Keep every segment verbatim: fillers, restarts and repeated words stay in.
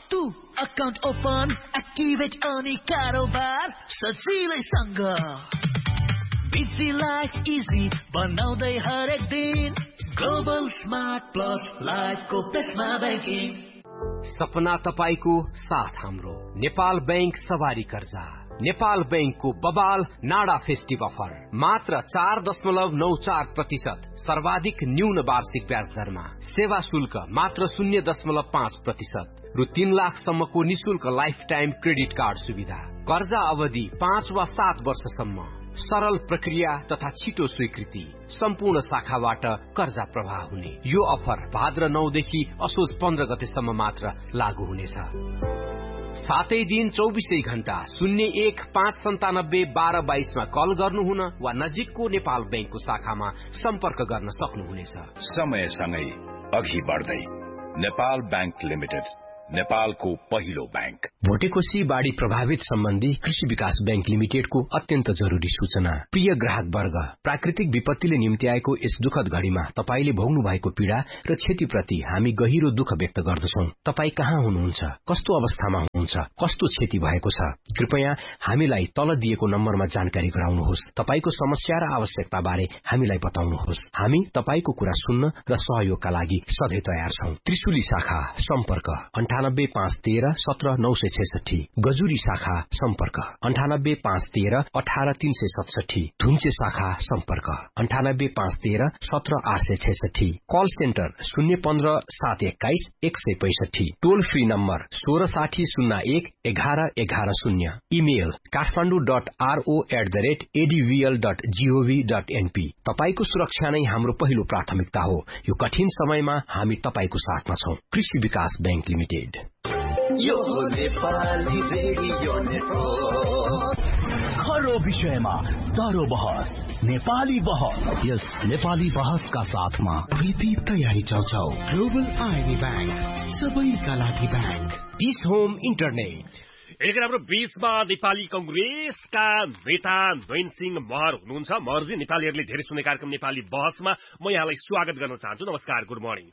तू account open activate अनि कारोबार सजिलैसँग बिजी लाइफ इजी बनाउँदै हरेक दिन ग्लोबल स्मार्ट प्लस लाइफको बेस्टमा ब्याङ्किङ सपना तपाईको साथ हाम्रो नेपाल बैंक सवारी कर्जा नेपाल बैंकको बबाल नाडा फेस्टिभ अफर मात्र चार दशमलव नौ चार प्रतिशत सर्वाधिक न्यून वार्षिक ब्याज दरमा सेवा शुल्क मात्र शून्य दशमलव पाँच प्रतिशत रु तीन लाखसम्मको निशुल्क लाइफ टाइम क्रेडिट कार्ड सुविधा कर्जा अवधि पाँच वा सात वर्षसम्म सरल प्रक्रिया तथा छिटो स्वीकृति सम्पूर्ण शाखाबाट कर्जा प्रवाह हुने यो अफर भाद्र नौदेखि असोज पन्ध्र गतेसम्म मात्र लागू हुनेछ। सातै दिन चौबिसै घण्टा शून्य एक पाँच सन्तानब्बे बाह्र बाइसमा कल गर्नुहुन वा नजिकको नेपाल बैंकको शाखामा सम्पर्क गर्न सक्नुहुनेछ। समयसँगै अघि बढ्दै नेपाल बैंक लिमिटेड नेपालको पहिलो बैंक। भोटेकोशी बाढ़ी प्रभावित सम्बन्धी कृषि विकास बैंक लिमिटेडको अत्यन्त जरुरी सूचना। प्रिय ग्राहक वर्ग, प्राकृतिक विपत्तिले निम्ति आएको यस दुखद घड़ीमा तपाईले भोग्नु भएको पीड़ा र क्षतिप्रति हामी गहिरो दुःख व्यक्त गर्दछौं। तपाई कहाँ हुनुहुन्छ, कस्तो अवस्थामा हुनुहुन्छ, कस्तो क्षति भएको छ, कृपया हामीलाई तल दिएको नम्बरमा जानकारी गराउनुहोस्। तपाईको समस्या र आवश्यकता बारे हामीलाई बताउनुहोस्। हामी तपाईको कुरा सुन्न र सहयोगका लागि सधैँ तयार छौं। त्रिशुली शाखा सम्पर्क अन्ठानब्बे पाँच तेह्र सत्र नौ सय छैसठी, गजुरी शाखा सम्पर्क अन्ठानब्बे पाँच तेह्र अठार तीन सय सतसठी, धुन्चे शाखा सम्पर्क अन्ठानब्बे पाँच तेह्र सत्र आठ सय छैसठी, कल सेन्टर शून्य पन्ध्र सात एक्काइस एक सय पैसठी, टोल फ्री नम्बर सोह्र साठी शून्य एक एघार एघार शून्य, email Kathmandu dot RO at the rate एडीभीएल dot gov dot NP. तपाईको सुरक्षा नै हाम्रो पहिलो प्राथमिकता हो। यो कठिन समयमा हामी तपाईको साथमा छौं। कृषि विकास बैंक लिमिटेड। यो नेपाली रेडियो नेटवर्क खरो विषयमा दरो बहस नेपाली बहस। यस नेपाली बहसका साथमा प्रीति तयारी चौचौ ग्लोबल आईबी बैंक सबैका लागि बैंक। Dish home internet. एक राम्रो बीचमा नेपाली कंग्रेसका नेता नयन सिंह महर हुनुहुन्छ। महरजी, नेपालीहरूले धेरै सुने कार्यक्रम नेपाली बहसमा म यहाँलाई स्वागत गर्न चाहन्छु। नमस्कार, गुड मर्निङ।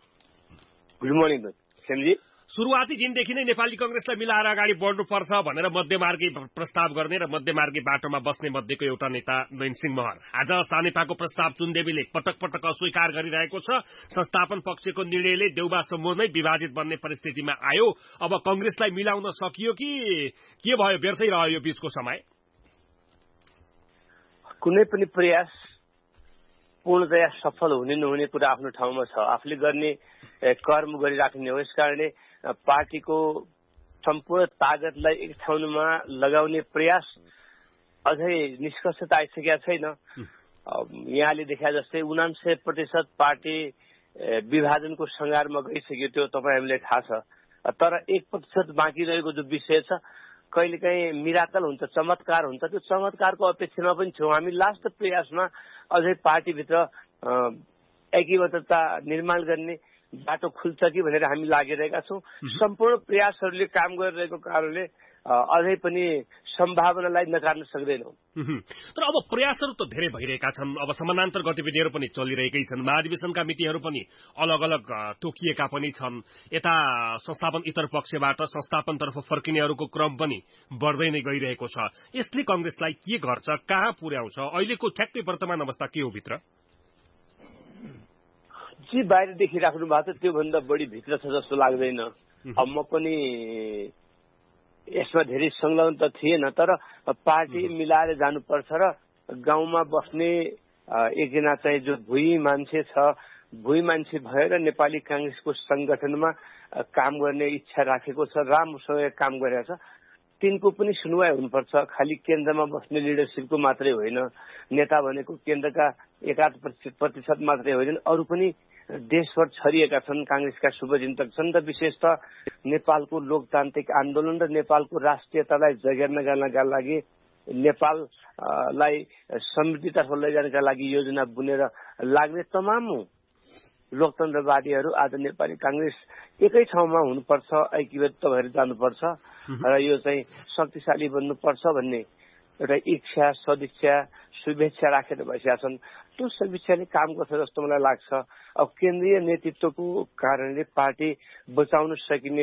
Good morning सेमजी। सुरुवाती दिनदेखि नै नेपाली कंग्रेसलाई मिलाएर अगाडि बढ्नुपर्छ भनेर मध्यमार्गी प्रस्ताव गर्ने र मध्यमार्गी बाटोमा बस्ने मध्येको एउटा नेता नयन सिंह महर आज सानेपाको प्रस्ताव चुनदेवीले पटक पटक अस्वीकार गरिरहेको छ। संस्थापन पक्षको निर्णयले देउबा समूह नै विभाजित बन्ने परिस्थितिमा आयो। अब कंग्रेसलाई मिलाउन सकियो कि के भयो? व्यर्थै रह्यो यो बीचको समय? कुनै पनि प्रयास पूर्णतया सफल हुने नहुने कुरा आफ्नो ठाउँमा छ। आफूले गर्ने कर्म गरिराख्ने हो। यसकारणले पार्टीको सम्पूर्ण ताकतलाई एक ठाउँमा लगाउने प्रयास अझै निष्कर्षता आइसकेका छैन। यहाँले देखा जस्तै उनान्सय प्रतिशत पार्टी विभाजनको संघारमा गइसक्यो, त्यो तपाईँ हामीलाई थाहा छ। तर एक प्रतिशत बाँकी रहेको जो विषय छ, कहिलेकाहीँ मिराकल हुन्छ, चमत्कार हुन्छ। त्यो चमत्कारको अपेक्षामा पनि छौँ हामी। लास्ट प्रयासमा अझै पार्टीभित्र एकीबद्धता निर्माण गर्ने बाटो खुल्छ कि भनेर हामी लागिरहेका छौँ। सम्पूर्ण प्रयासहरूले काम गरिरहेको कारणले अझै पनि सम्भावनालाई नकार्न सक्दैनौँ। तर अब प्रयासहरू त धेरै भइरहेका छन्। अब समानान्तर गतिविधिहरू पनि चलिरहेकै छन्। महाधिवेशनका मितिहरू पनि अलग अलग तोकिएका पनि छन्। यता संस्थापन इतर पक्षबाट संस्थापनतर्फ फर्किनेहरूको क्रम पनि बढ्दै नै गइरहेको छ। यसले कंग्रेसलाई के गर्छ, कहाँ पुर्याउँछ? अहिलेको ठ्याक्कै वर्तमान अवस्था के हो भित्र? जे बाहिर देखिराख्नु भएको छ त्योभन्दा बढी भित्र छ जस्तो लाग्दैन। अब म पनि यसमा धेरै संलग्न त थिएन, तर पार्टी मिलाएर जानुपर्छ र गाउँमा बस्ने एकजना चाहिँ जो भुइँ मान्छे छ, भुइँ मान्छे भएर नेपाली कांग्रेसको संगठनमा काम गर्ने इच्छा राखेको छ, राम्रोसँग काम गरेको छ, तिनको पनि सुनवाई हुनुपर्छ। खालि केन्द्रमा बस्ने लिडरसिपको मात्रै होइन, नेता भनेको केन्द्रका एकाध प्रतिशत मात्रै होइन, अरू पनि देशभर छरिएका छन्, कांग्रेसका शुभचिन्तक छन्। र विशेष त नेपालको लोकतान्त्रिक आन्दोलन र नेपालको राष्ट्रियतालाई जगेर्नका लागि, नेपाललाई समृद्धितर्फ लैजानका लागि योजना बुनेर लाग्ने तमाम लोकतन्त्रवादीहरू आज नेपाली कांग्रेस एकै ठाउँमा हुनुपर्छ, ऐक्यबद्ध भएर जानुपर्छ र यो चाहिँ शक्तिशाली बन्नुपर्छ भन्ने एउटा इच्छा, सदिच्छा, शुभेच्छा राखेर बसेका छन्। त्यो समीक्षाले काम गर्छ जस्तो मलाई लाग्छ। अब केन्द्रीय नेतृत्वको कारणले पार्टी बचाउन सकिने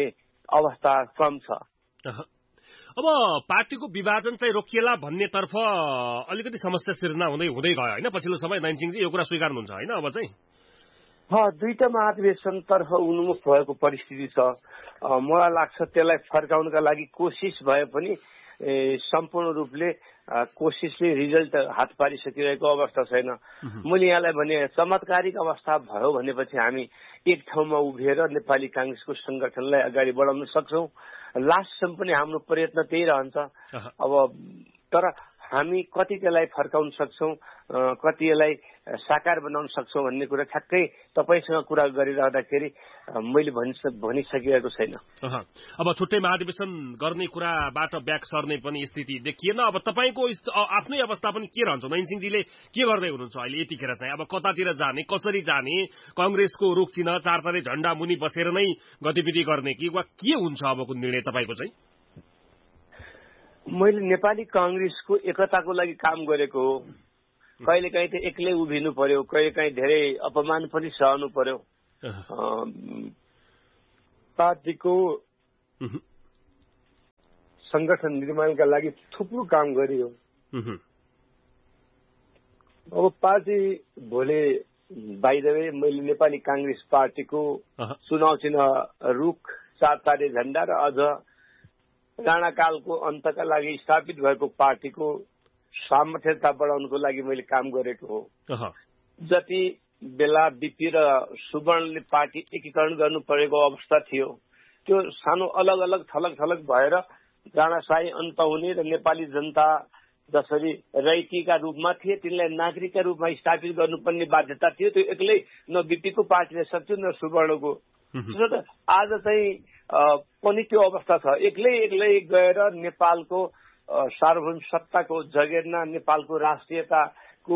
अवस्था कम छ। अब पार्टीको विभाजन चाहिँ रोकिएला भन्नेतर्फ अलिकति समस्या सिर्जना हुँदै हुँदै गयो होइन पछिल्लो समय नयन सिंहजी, यो कुरा स्वीकार्नुहुन्छ होइन? अब चाहिँ दुईटा महाधिवेशनतर्फ उन्मुख भएको परिस्थिति छ। मलाई लाग्छ त्यसलाई फर्काउनका लागि कोसिस भए पनि सम्पूर्ण रूपले कोसिसले रिजल्ट हात पारिसकिरहेको अवस्था छैन। मैले यहाँलाई भने चमत्कारिक अवस्था भयो भनेपछि हामी एक ठाउँमा उभिएर नेपाली कांग्रेसको संगठनलाई अगाडि बढाउन सक्छौं। लास्टसम्म पनि हाम्रो प्रयत्न त्यही रहन्छ। अब तर हामी कति त्यसलाई फर्काउन सक्छौं, कति यसलाई साकार बनाउन सक्छौं भन्ने कुरा ठ्याक्कै तपाईसँग कुरा गरिरहँदाखेरि मैले भनिसकेको छैन। अब छुट्टै महाधिवेशन गर्ने कुराबाट ब्याक सर्ने पनि स्थिति देखिएन। अब तपाईँको आफ्नै अवस्था पनि के रहन्छ? नयन सिंहजीले के गर्दै हुनुहुन्छ अहिले यतिखेर चाहिँ? अब कतातिर जाने, कसरी जाने? कांग्रेसको रुख चिन्ह चारतारे झण्डा मुनि बसेर नै गतिविधि गर्ने कि वा के हुन्छ अबको निर्णय तपाईँको चाहिँ? मैले नेपाली कांग्रेसको एकताको लागि काम गरेको हो। कहिलेकाहीँ त एक्लै उभिनु पर्यो, कहिलेकाहीँ धेरै अपमान पनि सहनु पर्यो। पार्टीको संगठन निर्माणका लागि थुप्रो काम गरियो। अब पार्टी भोलि बाइ द वे मैले नेपाली कांग्रेस पार्टीको चुनाव चिन्ह रुख चारतारे झण्डा र अझ राणाकालको अन्तका लागि स्थापित भएको पार्टीको सामर्थ्यता बढाउनको लागि मैले काम गरेको हो। जति बेला बीपी र सुवर्णले पार्टी एकीकरण गर्नु परेको अवस्था थियो, त्यो सानो अलग अलग थलग थलग भएर राणाशाही अन्त हुने र नेपाली जनता जसरी रैतीका रूपमा थिए तिनलाई नागरिकका रूपमा स्थापित गर्नुपर्ने बाध्यता थियो। त्यो एक्लै न बीपीको पार्टीले सक्थ्यो न सुवर्णको। आज चाहिँ पनि त्यो अवस्था छ। एक्लै एक्लै गएर नेपालको सार्वभौम सत्ताको जगेर्ना, नेपालको राष्ट्रियताको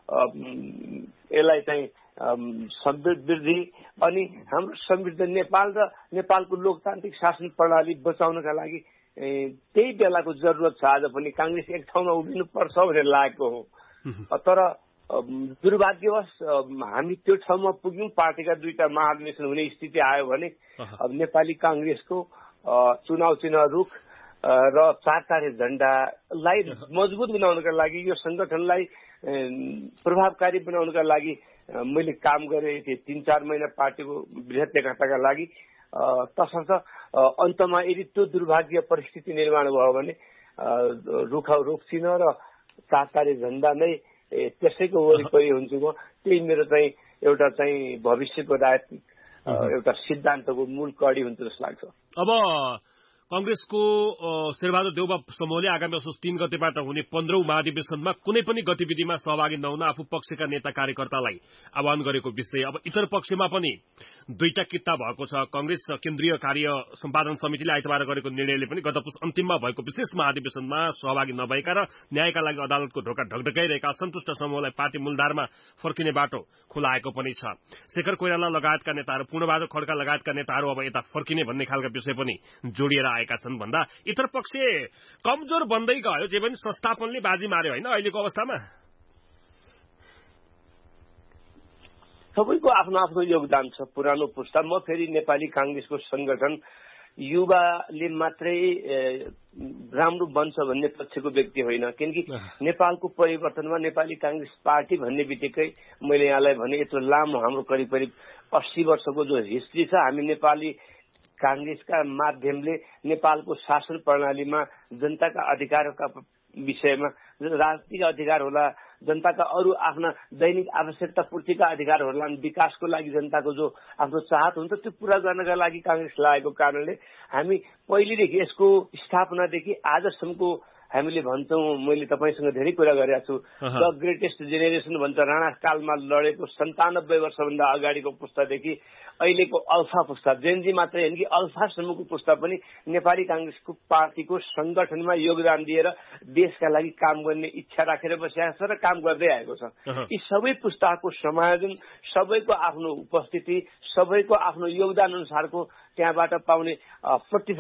यसलाई चाहिँ समृद्धि अनि हाम्रो समृद्ध नेपाल र नेपालको लोकतान्त्रिक शासन प्रणाली बचाउनका लागि त्यही बेलाको जरुरत छ। आज पनि कांग्रेस एक ठाउँमा उभिनु पर्छ भनेर लागेको हो। तर दुर्भाग्यवश हामी त्यो ठाउँमा पुग्यौं। पार्टीका दुईटा महाधिवेशन हुने स्थिति आयो भने अब नेपाली कांग्रेसको चुनाव चिन्ह रुख र चारतारे झण्डालाई मजबुत बनाउनका लागि, यो संगठनलाई प्रभावकारी बनाउनका लागि मैले काम गरेँ थिएँ तीन चार महिना पार्टीको बृहत एकताका लागि। तसर्थ अन्तमा यदि त्यो दुर्भाग्य परिस्थिति निर्माण भयो भने रुख रुख चिन्ह र चारतारे झण्डा नै त्यसैको वरिपरि हुन्छु म। त्यही मेरो चाहिँ एउटा चाहिँ भविष्यको राजनीतिक एउटा सिद्धान्तको मूल कडी हुन्छ जस्तो लाग्छ। अब कांग्रेसको शेरबहादुर देउबा समूहले आगामी असोज तीन गतेबाट हुने पन्ध्रौं महाधिवेशनमा कुनै पनि गतिविधिमा सहभागी नहुन आफू पक्षका नेता कार्यकर्तालाई आह्वान गरेको विषय अब इतर पक्षमा पनि दुईटा किता भएको छ। कांग्रेस केन्द्रीय कार्य सम्पादन समितिले आइतबार गरेको निर्णयले पनि गत पुस अन्तिममा भएको विशेष महाधिवेशनमा सहभागी नभएका र न्यायका लागि अदालतको ढोका ढकढकाइरहेका असन्तुष्ट समूहलाई पार्टी मूलधारमा फर्किने बाटो खुलाएको पनि छ। शेखर कोइराला लगायतका नेताहरू, पूर्णबहादुर खड्का लगायतका नेताहरू अब यता फर्किने भन्ने खालका विषय पनि जोडिएर आएका छन् भन्दा इतर पक्ष कमजोर बन्दै गयो। जे पनि संस्थापनले बाजी मार्यो होइन अहिलेको अवस्थामा? सबैको आफ्नो आफ्नो योगदान छ। पुरानो पुस्ता, म फेरि नेपाली कांग्रेसको संगठन युवाले मात्रै राम्रो बन्छ भन्ने पक्षको व्यक्ति होइन। किनकि नेपालको परिवर्तनमा नेपाली कांग्रेस पार्टी भन्ने बित्तिकै मैले यहाँलाई भने यत्रो लामो हाम्रो करिब करिब अस्सी वर्षको जो हिस्ट्री छ, हामी नेपाली कांग्रेसका माध्यमले नेपालको शासन प्रणालीमा जनताका अधिकारका विषयमा, राजनीतिक अधिकार होला, जनताका अरू आफ्ना दैनिक आवश्यकता पूर्तिका अधिकारहरूलाई विकासको लागि जनताको जो आफ्नो चाहत हुन्छ त्यो पूरा गर्नका लागि कांग्रेस लागेको कारणले हामी पहिलेदेखि यसको स्थापनादेखि आजसम्मको हामीले भन्छौँ, मैले तपाईँसँग धेरै कुरा गरेको छु, द ग्रेटेस्ट जेनेरेसन भन्छ। राणा कालमा लडेको सन्तानब्बे वर्षभन्दा अगाडिको पुस्तादेखि अहिलेको अल्फा पुस्ता, जेनजी मात्रै होइन कि अल्फासम्मको पुस्ता पनि नेपाली कांग्रेसको पार्टीको संगठनमा योगदान दिएर देशका लागि काम गर्ने इच्छा राखेर बसिरहेको छ र काम गर्दै आएको छ। यी सबै पुस्ताको समायोजन, सबैको आफ्नो उपस्थिति, सबैको आफ्नो योगदान अनुसारको त्यहाँबाट पाउने प्रतिफल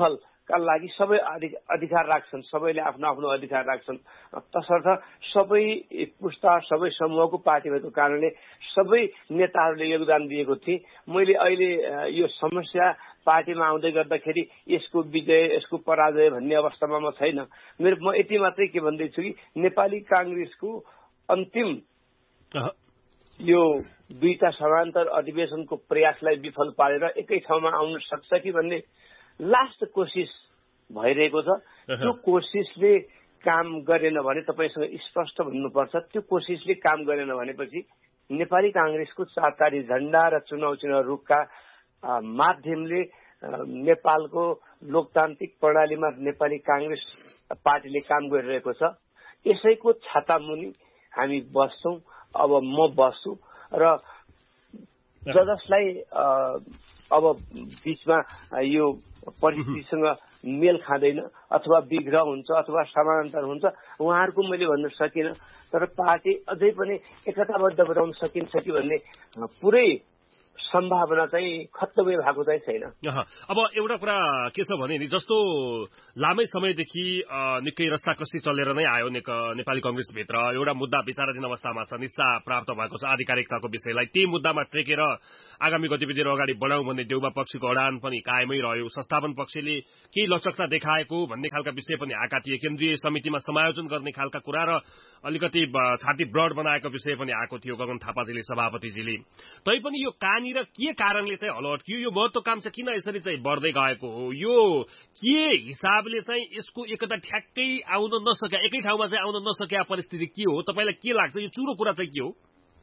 का लागि सबै अधिकार राख्छन्, सबैले आफ्नो आफ्नो अधिकार राख्छन्। तसर्थ सबै पुस्ता सबै समूहको पार्टी भएको कारणले सबै नेताहरूले योगदान दिएको थिए। मैले अहिले यो समस्या पार्टीमा आउँदै गर्दाखेरि यसको विजय यसको पराजय भन्ने अवस्थामा म छैन। मेरो म यति मात्रै के भन्दैछु कि नेपाली कांग्रेसको अन्तिम यो दुईटा समान्तर अधिवेशनको प्रयासलाई विफल पारेर एकै ठाउँमा आउन सक्छ कि भन्ने लास्ट कोसिस भइरहेको छ। त्यो कोसिसले काम गरेन भने तपाईसँग स्पष्ट भन्नुपर्छ। त्यो कोसिसले काम गरेन भनेपछि नेपाली कांग्रेसको चारतारी झण्डा र चुनाव चुनाव रुखका माध्यमले नेपालको लोकतान्त्रिक प्रणालीमा नेपाली कांग्रेस पार्टीले काम गरिरहेको छ। यसैको छातामुनि हामी बस्छौं। अब म बस्छु र ज जसलाई अब बीचमा यो परिस्थितिसँग मेल खाँदैन अथवा विग्रह हुन्छ अथवा समानान्तर हुन्छ उहाँहरूको मैले भन्न सकिनँ। तर पार्टी अझै पनि एकताबद्ध बनाउन सकिन्छ कि भन्ने पुरै सम्भावना चाहिँ खत्तमै भएको चाहिँ छैन। अब एउटा कुरा के छ भने नि जस्तो लामै समयदेखि निकै रस्साकस्सी चलेर नै आयो नेपाली कांग्रेसभित्र एउटा मुद्दा विचाराधीन अवस्थामा छ, निस्सा प्राप्त भएको छ आधिकारिकताको विषयलाई। त्यही मुद्दामा टेकेर आगामी गतिविधिहरू अगाडि बढाउँ भन्ने देउबा पक्षको अडान पनि कायमै रह्यो। संस्थापन पक्षले केही लचकता देखाएको भन्ने खालका विषय पनि आएका थिए। केन्द्रीय समितिमा समायोजन गर्ने खालका कुरा र अलिकति छाती ब्रड बनाएको विषय पनि आएको थियो गगन थापाजीले सभापतिजीले। तैपनि यो कहाँनिर के कारणले चाहिँ हलो अड्कियो, यो महत्वाकांक्षा किन यसरी चाहिँ बढ्दै गएको हो, यो के हिसाबले चाहिँ यसको एकता ठ्याक्कै आउन नसक्या एकै ठाउँमा चाहिँ आउन नसक्या परिस्थिति के हो, तपाईलाई के लाग्छ? यो चुरो कुरा चाहिँ के हो?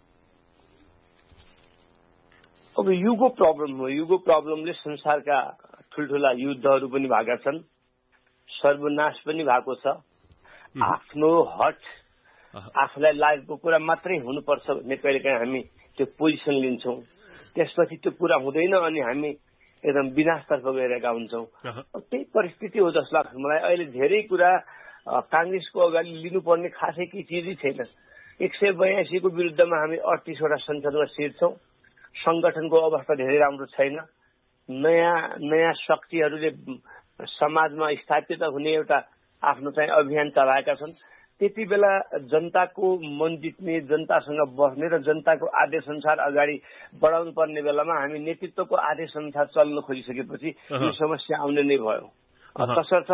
अब युगो प्रब्लम हो। युगो प्रब्लमले संसारका ठुल्ठुला युद्धहरू पनि भएका छन्, सर्वनाश पनि भएको छ। आफ्नो हट आफूलाई लागेको कुरा मात्रै हुनुपर्छ भन्ने कहिलेकाहीँ हामी त्यो पोजिसन लिन्छौँ। त्यसपछि त्यो कुरा हुँदैन अनि हामी एकदम विनाशतर्फ गइरहेका हुन्छौँ। त्यही परिस्थिति हो जस्तो लाग्छ मलाई। अहिले धेरै कुरा कांग्रेसको अगाडि लिनुपर्ने खासै केही चिजै छैन। एक सय बयासीको विरुद्धमा हामी अडतिसवटा संसदमा सिट्छौँ। संगठनको अवस्था धेरै राम्रो छैन। नयाँ नयाँ शक्तिहरूले समाजमा स्थापित हुने एउटा आफ्नो चाहिँ अभियान चलाएका छन्। त्यति बेला जनताको मन जित्ने, जनतासँग बस्ने र जनताको आदेश अनुसार अगाडि बढाउनु पर्ने बेलामा हामी नेतृत्वको आदेश अनुसार चल्न खोजिसकेपछि यो समस्या आउने नै भयो। तसर्थ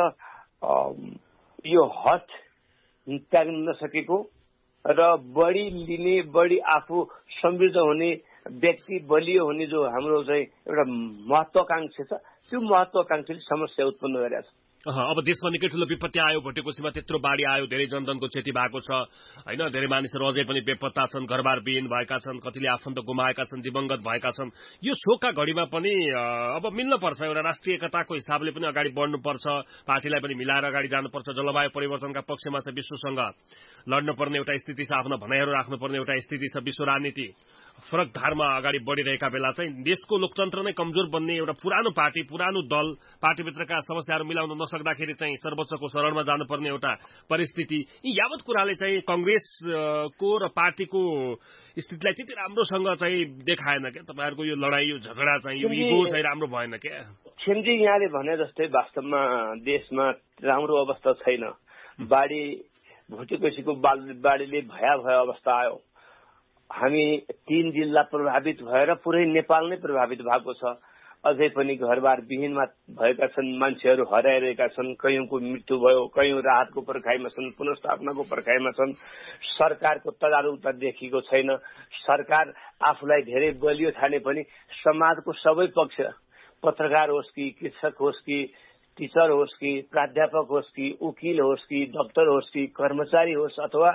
यो हट त्याग्न नसकेको र बढी लिने, बढी आफू समृद्ध हुने, व्यक्ति बलियो हुने जो हाम्रो चाहिँ एउटा महत्वाकांक्षा छ, त्यो महत्वाकांक्षाले समस्या उत्पन्न गरेको छ। अब देशमा निकै ठुलो विपत्ति आयो, भोटेकोसीमा त्यत्रो बाढी आयो, धेरै जनधनको क्षति भएको छ हैन। धेरै मानिसहरू अझै पनि बेपत्ता छन्, घरबार विहीन भएका छन्, कतिले आफन्त गुमाएका छन्, दिवंगत भएका छन्। यो शोकका घडीमा पनि अब मिल्न पर्छ, एउटा राष्ट्रिय एकताको हिसाबले पनि अगाडि बढ्नुपर्छ, पार्टीलाई पनि मिलाएर अगाडि जानुपर्छ। जलवायु परिवर्तनका पक्षमा चाहिँ विश्वसँग लड्न पर्ने एउटा स्थिति छ, आफ्नो भनाइहरू राख्नुपर्ने एउटा स्थिति छ। विश्व राजनीति फरक धारमा अगाडि बढिरहेका बेला चाहिँ देशको लोकतन्त्र नै कमजोर बन्ने एउटा पुरानो पार्टी, पुरानो दल, पार्टीभित्रका समस्याहरू मिलाउन नसक्दाखेरि चाहिँ सर्वोच्चको शरणमा जानुपर्ने एउटा परिस्थिति, यी यावत कुराले चाहिँ कांग्रेसको र पार्टीको स्थितिलाई त्यति राम्रोसँग चाहिँ देखाएन क्या। तपाईँहरूको यो लडाई, यो झगडा चाहिँ यो इगो चाहिँ राम्रो भएन क्या। खेमजी यहाँले भने जस्तै वास्तवमा देशमा राम्रो अवस्था छैन। बाढी, भोटेकोसीको बाढीले भयावह अवस्था आयो। हामी तीन जिल्ला प्रभावित भएर पुरै नेपाल नै प्रभावित भएको छ। अझै पनि घरबार विहीनमा भएका छन्, मान्छेहरू हराइरहेका छन्, कयौंको मृत्यु भयो, कयौं राहतको पर्खाइमा छन्, पुनर्स्थापनाको पर्खाइमा छन्। सरकारको तदारुकता देखिएको छैन। सरकार आफूलाई धेरै बलियो ठाने पनि समाजको सबै पक्ष, पत्रकार होस् कि, कृषक होस् कि, टिचर होस् कि, प्राध्यापक होस् कि, वकिल होस् कि, डाक्टर होस् कि, कर्मचारी होस् अथवा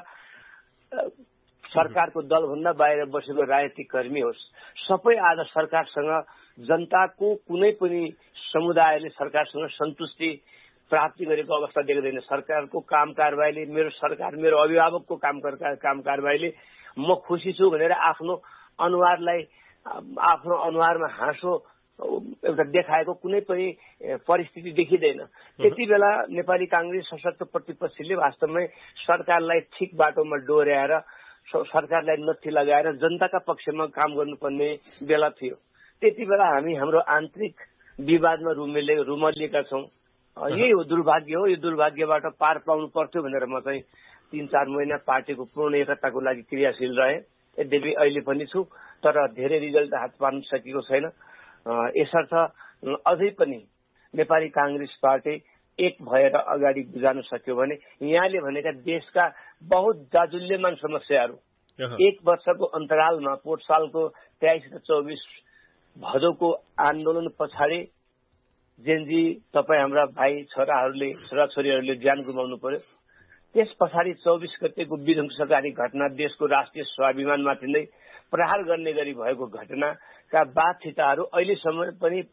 सरकारको दलभन्दा बाहिर बसेको राजनीतिक कर्मी होस्, सबै आज सरकारसँग, जनताको कुनै पनि समुदायले सरकारसँग सन्तुष्टि प्राप्ति गरेको अवस्था देख्दैन। सरकारको काम कारबाहीले, मेरो सरकार मेरो अभिभावकको काम काम कारबाहीले म खुसी छु भनेर आफ्नो अनुहारलाई, आफ्नो अनुहारमा हाँसो एउटा देखाएको कुनै पनि परिस्थिति देखिँदैन। त्यति बेला नेपाली कांग्रेस सशक्त प्रतिपक्षले वास्तवमै सरकारलाई ठिक बाटोमा डोर्याएर, सरकारलाई नत्थी लगाएर जनताका पक्षमा काम गर्नुपर्ने बेला थियो। त्यति बेला हामी हाम्रो आन्तरिक विवादमा रुमले रुमलिएका छौँ। यही हो दुर्भाग्य हो। यो दुर्भाग्यबाट पार पाउनु पर्थ्यो भनेर म चाहिँ तीन चार महिना पार्टीको पूर्ण एकताको लागि क्रियाशील रहे। यद्यपि अहिले पनि छु, तर धेरै रिजल्ट हात पार्न सकेको छैन। यसर्थ अझै पनि नेपाली कांग्रेस पार्टी एक भएर अगाडि जान सक्यो भने यहाँले भनेका देशका बहुत जाजुल्यमान समस्याहरू एक वर्षको अन्तरालमा पोहोर सालको तेइस र चौबिस भदौको आन्दोलन पछाडि जेनजी तपाईँ हाम्रा भाइ छोराहरूले छोराछोरीहरूले ज्यान गुमाउनु पर्यो। त्यस पछाडि चौबिस गतेको विध्वंसकारी घटना देशको राष्ट्रिय स्वाभिमानमाथि नै प्रहार गर्ने गरी भएको घटनाका बाध्यताहरू अहिलेसम्म पनि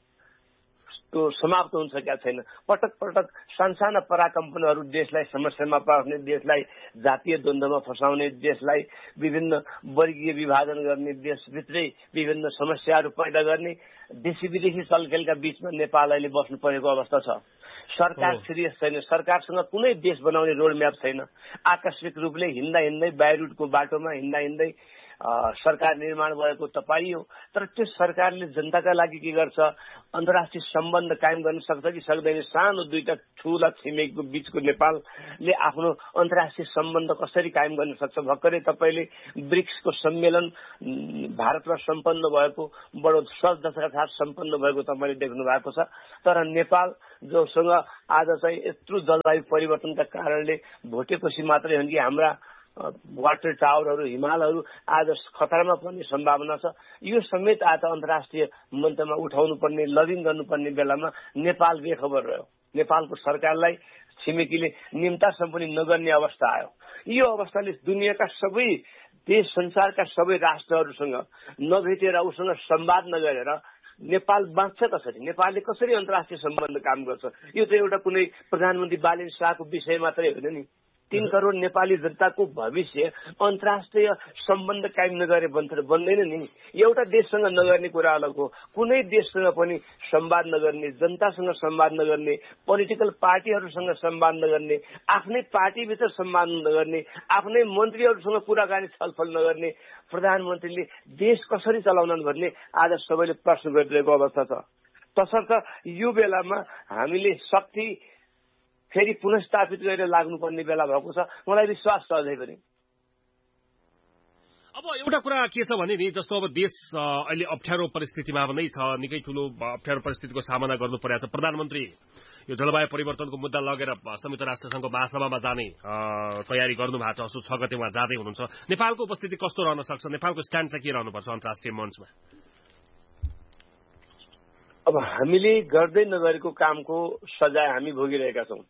समाप्त हुन सकेका छैन। पटक पटक सानसाना पराकम्पनहरू देशलाई समस्यामा पार्ने, देशलाई जातीय द्वन्द्वमा फसाउने, देशलाई विभिन्न वर्गीय विभाजन गर्ने, देशभित्रै विभिन्न समस्याहरू पैदा गर्ने देशी विदेशी चलखेलका बीचमा नेपाल अहिले बस्नु परेको अवस्था छ। सरकार सिरियस छैन, सरकारसँग कुनै देश बनाउने रोडम्याप छैन। आकस्मिक रूपले हिँड्दा हिँड्दै बाई रुटको बाटोमा हिँड्दा हिँड्दै सरकार निर्माण भएको तपाईँ हो, तर त्यो सरकारले जनताका लागि के गर्छ? अन्तर्राष्ट्रिय सम्बन्ध कायम गर्न सक्छ कि सक्दैन? सानो दुईटा ठूला छिमेकीको बीचको नेपालले आफ्नो अन्तर्राष्ट्रिय सम्बन्ध कसरी कायम गर्न सक्छ? भर्खरै तपाईँले ब्रिक्सको सम्मेलन भारतमा सम्पन्न भएको बडो सजगका साथ सम्पन्न भएको तपाईँले देख्नु भएको छ। तर नेपाल जोसँग आज चाहिँ यत्रो जलवायु परिवर्तनका कारणले भोटेपछि मात्रै हो कि हाम्रा वाटर टावरहरू हिमालहरू आज खतरामा पर्ने सम्भावना छ। यो समेत आज अन्तर्राष्ट्रिय मञ्चमा उठाउनु पर्ने, लबिङ गर्नुपर्ने बेलामा नेपाल बेखबर रह्यो। नेपालको सरकारलाई छिमेकीले निम्तासम्म पनि नगर्ने अवस्था आयो। यो अवस्थाले दुनियाँका सबै देश, संसारका सबै राष्ट्रहरूसँग नभेटेर उसँग संवाद नगरेर नेपाल बाँच्छ कसरी? नेपालले कसरी अन्तर्राष्ट्रिय सम्बन्ध काम गर्छ? यो त एउटा कुनै प्रधानमन्त्री बालेन शाहको विषय मात्रै होइन नि। तीन करोड नेपाली जनताको भविष्य अन्तर्राष्ट्रिय सम्बन्ध कायम नगरे बन्दैन नि। एउटा देशसँग नगर्ने कुरा अलग हो, कुनै देशसँग पनि संवाद नगर्ने, जनतासँग संवाद नगर्ने, पोलिटिकल पार्टीहरूसँग संवाद नगर्ने, आफ्नै पार्टीभित्र संवाद नगर्ने, आफ्नै मन्त्रीहरूसँग कुराकानी छलफल नगर्ने प्रधानमन्त्रीले देश कसरी चलाउनन् भन्ने आज सबैले प्रश्न गरिरहेको अवस्था छ। तसर्थ यो बेलामा हामीले शक्ति फेरि पुनस्थापित गरेर लाग्नुपर्ने बेला भएको छ। मलाई विश्वास छ अझै पनि। अब एउटा कुरा के छ भने नि, जस्तो अब देश अहिले अप्ठ्यारो परिस्थितिमा नै छ, निकै ठुलो अप्ठ्यारो परिस्थितिको सामना गर्नु परेको छ। प्रधानमन्त्री यो जलवायु परिवर्तनको मुद्दा लगेर संयुक्त राष्ट्रसङ्घको महासभामा जाने तयारी गर्नु भएको छ। असो छ गते उहाँ जाँदै हुनुहुन्छ। नेपालको उपस्थिति कस्तो रहन सक्छ? नेपालको स्ट्यान्ड चाहिँ के रहनुपर्छ अन्तर्राष्ट्रिय मञ्चमा? अब हामीले गर्दै नगरेको कामको सजाय हामी भोगिरहेका छौँ।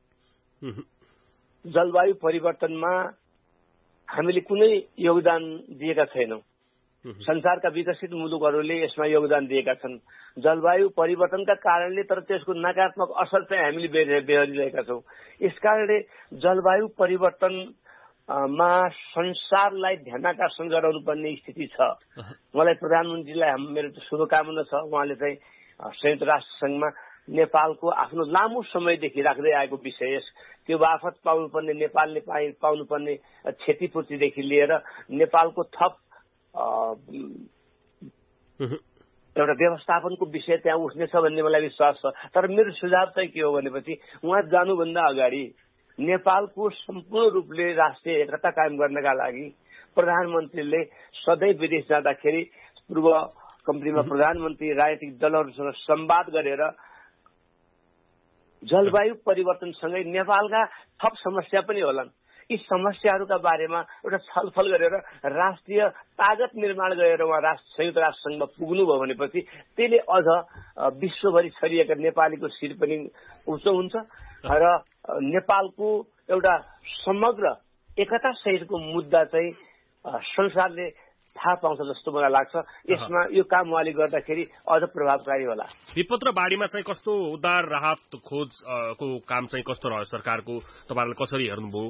जलवायु परिवर्तनमा हामीले कुनै योगदान दिएका छैनौँ। संसारका विकसित मुलुकहरूले यसमा योगदान दिएका छन् जलवायु परिवर्तनका कारणले, तर त्यसको नकारात्मक असर चाहिँ हामीले बेहोरिरहेका छौँ। यसकारणले जलवायु परिवर्तनमा संसारलाई ध्यानाकर्षण गराउनु पर्ने स्थिति छ। मलाई प्रधानमन्त्रीलाई मेरो शुभकामना छ। उहाँले चाहिँ संयुक्त राष्ट्र संघमा नेपालको आफ्नो लामो समयदेखि राख्दै आएको विषय, त्यो बाफत पाउनुपर्ने, नेपालले पाइ पाउनुपर्ने क्षतिपूर्तिदेखि लिएर नेपालको थप एउटा व्यवस्थापनको विषय त्यहाँ उठ्नेछ भन्ने मलाई विश्वास छ। तर मेरो सुझाव चाहिँ के हो भनेपछि, उहाँ जानुभन्दा अगाडि नेपालको सम्पूर्ण रूपले राष्ट्रिय एकता कायम गर्नका लागि प्रधानमन्त्रीले सधैँ विदेश जाँदाखेरि पूर्व कम्पनीमा प्रधानमन्त्री राजनीतिक दलहरूसँग संवाद गरेर जलवायु परिवर्तनसँगै नेपालका थप समस्या पनि होलान्, यी समस्याहरूका बारेमा एउटा छलफल गरेर राष्ट्रिय ताकत निर्माण गरेर उहाँ राष्ट्र संयुक्त राष्ट्रसङ्घमा पुग्नुभयो भनेपछि त्यसले अझ विश्वभरि छरिएका नेपालीको शिर पनि उच्च हुन्छ र नेपालको एउटा समग्र एकता सहितको मुद्दा चाहिँ संसारले थाहा पाउँछ जस्तो मलाई लाग्छ। यसमा यो काम उहाँले गर्दाखेरि अझ प्रभावकारी होला। विपद र बाढीमा चाहिँ कस्तो उद्धार राहत खोज को काम चाहिँ कस्तो रह्यो सरकारको? तपाईँहरूले कसरी हेर्नुभयो?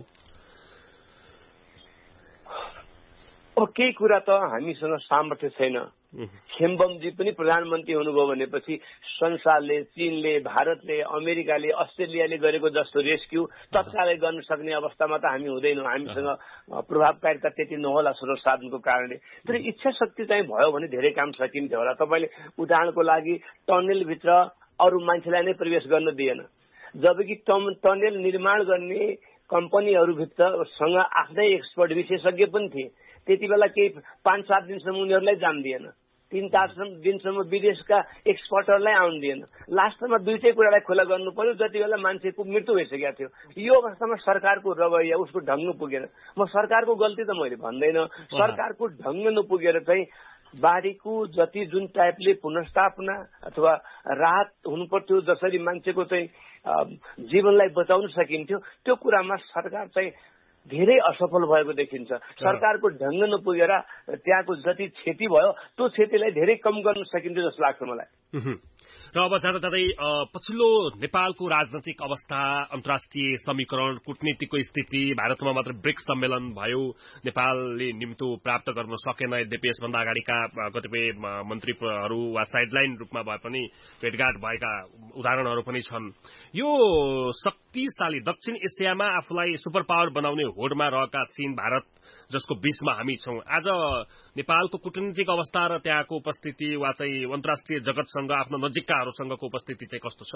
अब केही कुरा त हामीसँग सामर्थ्य छैन। खेम्बमजी पनि प्रधानमन्त्री हुनुभयो भनेपछि संसारले, चीनले, भारतले, अमेरिकाले, अस्ट्रेलियाले गरेको जस्तो रेस्क्यु तत्कालै गर्न सक्ने अवस्थामा त हामी हुँदैनौँ। हामीसँग प्रभावकारिता त्यति नहोला स्रोत साधनको कारणले। तर इच्छा शक्ति चाहिँ भयो भने धेरै काम सकिन्थ्यो होला। तपाईँले उदाहरणको लागि टनेलभित्र अरू मान्छेलाई नै प्रवेश गर्न दिएन, जबकि टनेल निर्माण गर्ने कम्पनीहरूभित्रसँग आफ्नै एक्सपर्ट विशेषज्ञ पनि थिए। त्यति बेला केही पाँच सात दिनसम्म उनीहरूलाई जान दिएन, तीन चार दिनसम्म विदेशका एक्सपर्टहरूलाई आउनु दिएन। लास्टमा दुईटै कुरालाई खुला गर्नु पर्यो। जति बेला मान्छेको मृत्यु भइसकेको थियो, यो अवस्थामा सरकारको रवैया, उसको ढङ्ग नपुगेर, म सरकारको गल्ती त मैले भन्दैन, सरकारको ढङ्ग नपुगेर चाहिँ बाढीको जति जुन टाइपले पुनर्स्थापना अथवा राहत हुनुपर्थ्यो, जसरी मान्छेको चाहिँ जीवनलाई बचाउन सकिन्थ्यो, त्यो कुरामा सरकार चाहिँ धेरै असफल भएको देखिन्छ। सरकारको ढङ्ग नपुगेर त्यहाँको जति क्षति भयो त्यो क्षतिलाई धेरै कम गर्न सकिन्थ्यो जस्तो लाग्छ मलाई। र अब जाँदा जाँदै पछिल्लो नेपालको राजनैतिक अवस्था, अन्तर्राष्ट्रिय समीकरण, कूटनीतिको स्थिति, भारतमा मात्र ब्रिक्स सम्मेलन भयो, नेपालले निम्तो प्राप्त गर्न सकेन। यद्यपि यसभन्दा अगाडिका कतिपय मन्त्रीहरू वा साइडलाइन रूपमा भए पनि भेटघाट भएका उदाहरणहरू पनि छन्। यो शक्तिशाली दक्षिण एसियामा आफूलाई सुपर पावर बनाउने होडमा रहेका चीन, भारत जसको बीचमा हामी छौं, आज नेपालको कूटनीतिक अवस्था र त्यहाँको उपस्थिति वा चाहिँ अन्तर्राष्ट्रिय जगतसँग, आफ्नो नजिककाहरूसँगको उपस्थिति चाहिँ कस्तो छ?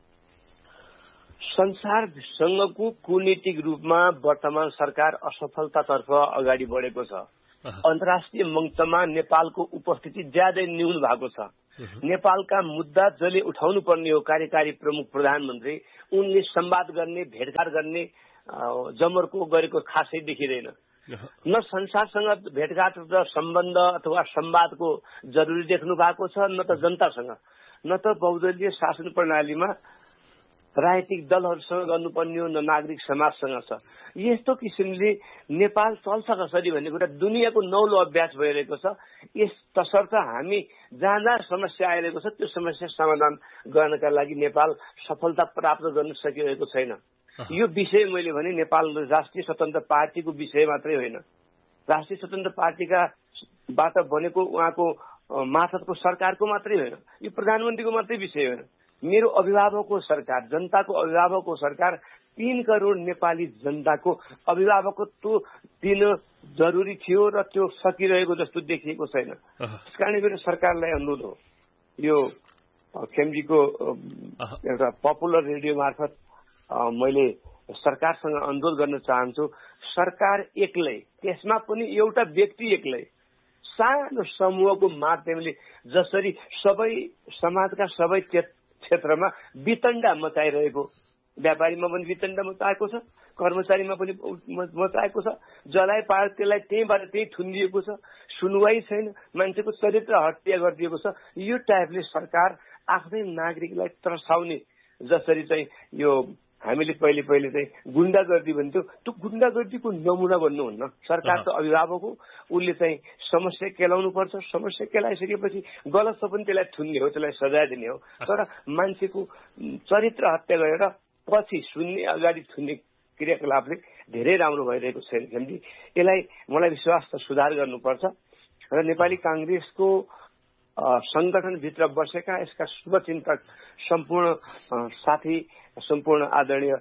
संसारसँगको कूटनीतिक रूपमा वर्तमान सरकार असफलतातर्फ अगाडि बढेको छ। अन्तर्राष्ट्रिय मञ्चमा नेपालको उपस्थिति ज्यादै न्यून भएको छ। नेपालका मुद्दा जसले उठाउनु पर्ने हो, कार्यकारी प्रमुख प्रधानमन्त्री, उनले संवाद गर्ने, भेटघाट गर्ने जमर्को गरेको खासै देखिँदैन। न संसारसँग भेटघाट र सम्बन्ध अथवा संवादको जरुरी देख्नु भएको छ, न त जनतासँग, न त बहुदलीय शासन प्रणालीमा राजनीतिक दलहरूसँग गर्नुपर्ने हो, न नागरिक समाजसँग छ। यस्तो किसिमले नेपाल चल्छ कसरी भन्ने कुरा दुनियाँको नौलो अभ्यास भइरहेको छ। यस तसर्थ हामी जहाँ जहाँ समस्या आइरहेको छ त्यो समस्या समाधान गर्नका लागि नेपाल सफलता प्राप्त गर्न सकिरहेको छैन। यो विषय मैले भने नेपाल राष्ट्रिय स्वतन्त्र पार्टीको विषय मात्रै होइन, राष्ट्रिय स्वतन्त्र पार्टीका बाट बनेको उहाँको मार्फतको सरकारको मात्रै होइन, यो प्रधानमन्त्रीको मात्रै विषय होइन। मेरो अभिभावकको सरकार, जनताको अभिभावकको सरकार, तीन करोड नेपाली जनताको अभिभावकत्व दिन जरुरी थियो र त्यो सकिरहेको जस्तो देखिएको छैन। त्यस कारण मेरो सरकारलाई अनुरोध हो, यो खेमजीको एउटा पपुलर रेडियो मार्फत मैले सरकारसँग अनुरोध गर्न चाहन्छु, सरकार एक्लै, त्यसमा पनि एउटा व्यक्ति एक्लै, सानो समूहको माध्यमले जसरी सबै समाजका सबै क्षेत्रमा वितण्डा मचाइरहेको, व्यापारीमा पनि वितण्डा मचाएको छ, कर्मचारीमा पनि मचाएको छ, जसलाई पायो त्यसलाई त्यहीँबाट त्यही थुनिएको छ, सुनवाई छैन, मान्छेको चरित्र हत्या गरिदिएको छ। यो टाइपले सरकार आफ्नै नागरिकलाई त्रसाउने, जसरी चाहिँ यो हामीले पहिले पहिले चाहिँ गुण्डागर्दी भन्थ्यो, त्यो गुण्डागर्दीको नमुना भन्नुहुन्न। सरकार त अभिभावक हो, उसले चाहिँ समस्या केलाउनु पर्छ, समस्या केलाइसकेपछि गलत छ पनि त्यसलाई थुन्ने हो, त्यसलाई सजाय दिने हो। तर मान्छेको चरित्र हत्या गरेर पछि सुन्ने, अगाडि थुन्ने क्रियाकलापले धेरै राम्रो भइरहेको छैन खेमजी। यसलाई मलाई विश्वास त सुधार गर्नुपर्छ र नेपाली कांग्रेसको संगठनभित्र बसेका यसका शुभचिन्तक सम्पूर्ण साथी, सम्पूर्ण आदरणीय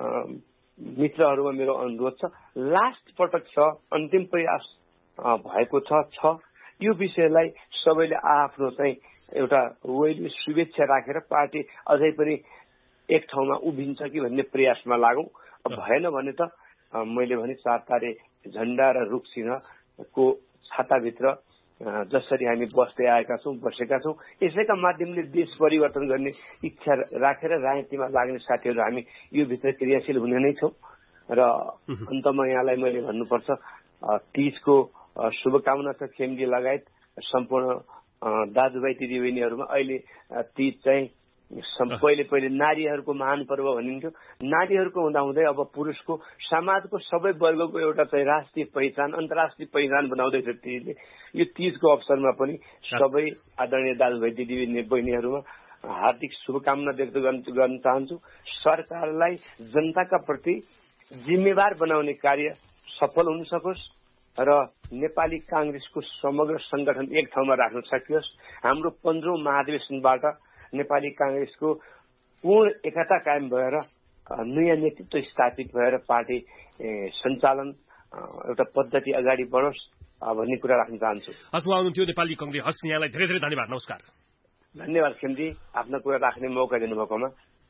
मित्रहरूमा मेरो अनुरोध छ, लास्ट पटक छ, अन्तिम प्रयास भएको छ छ यो विषयलाई सबैले आफ्नो चाहिँ एउटा वेली शुभेच्छा राखेर पार्टी अझै पनि एक ठाउँमा उभिन्छ कि भन्ने प्रयासमा लागौं। भएन भने त मैले भने चार तारे झण्डा र रुख सिंहको छाताभित्र जसरी हामी बस्दै आएका छौं, बसेका छौं, यसैका माध्यमले देश परिवर्तन गर्ने इच्छा राखेर राजनीतिमा लाग्ने साथीहरू हामी यो भित्र क्रियाशील हुने नै छौं। र अन्तमा यहाँलाई मैले भन्नुपर्छ, तीजको शुभकामना छ खेमजी लगायत सम्पूर्ण दाजुभाइ दिदीबहिनीहरूमा। अहिले तीज चाहिँ पहिले पहिले नारीहरूको महान पर्व भनिन्थ्यो, नारीहरूको हुँदाहुँदै अब पुरुषको, समाजको सबै वर्गको एउटा चाहिँ राष्ट्रिय पहिचान, अन्तर्राष्ट्रिय पहिचान बनाउँदैछ तीजले। यो तीजको अवसरमा पनि सबै आदरणीय दाजुभाइ दिदीबहिनी बहिनीहरूमा हार्दिक शुभकामना व्यक्त गर्न चाहन्छु। सरकारलाई जनताका प्रति जिम्मेवार बनाउने कार्य सफल हुन सकोस् र नेपाली कांग्रेसको समग्र संगठन एक ठाउँमा राख्न सकियोस्। हाम्रो पन्ध्रौं महाधिवेशनबाट नेपाली कांग्रेसको पूर्ण एकता कायम भएर नयाँ नेतृत्व स्थापित भएर पार्टी सञ्चालन एउटा पद्धति अगाडि बढोस् भन्ने कुरा राख्न चाहन्छु। हस्, उहाँ हुनुहुन्थ्यो नेपाली कांग्रेस। हस्, यहाँलाई धेरै धेरै धन्यवाद। नमस्कार। धन्यवाद खेमजी, आफ्नो कुरा राख्ने मौका दिनुभएकोमा।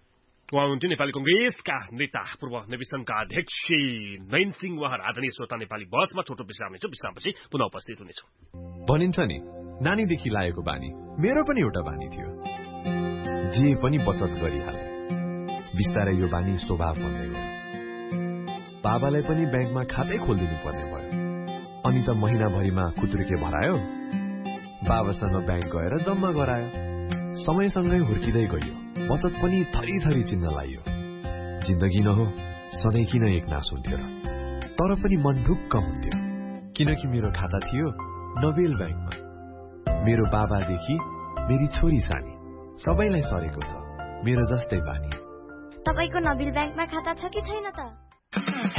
उहाँ हुनुहुन्थ्यो नेपाली कंग्रेसका नेता पूर्व नेविसनका अध्यक्ष नयन सिंह महर। आदरणीय श्रोता, नेपाली बहसमा छोटो विश्राम लिन्छौँ। विश्रामपछि पुनः उपस्थित हुनेछौँ। भनिन्छ नि, नानीदेखि लागेको बानी मेरो पनि एउटा बानी थियो, जे पनि बचत गरिहाले। बिस्तारै यो बानी स्वभाव बन्दै गयो। बाबालाई पनि ब्याङ्कमा खातै खोलिदिनु पर्ने भयो। अनि त महिनाभरिमा खुत्रुके भरायो, बाबासँग ब्याङ्क गएर जम्मा गरायो। समयसँगै हुर्किँदै गयो, बचत पनि थरी थरी चिन्न लाग्यो। जिन्दगी न हो, सधैँ किन एक नास हुन्थ्यो र? तर पनि मन ढुक्क हुन्थ्यो, किनकि मेरो खाता थियो नोबेल ब्याङ्कमा। मेरो बाबादेखि मेरी छोरी सानी सबैलाई सरेको छ मेरो जस्तै बानी। तपाईको नोबेल ब्याङ्कमा खाता छ कि छैन त?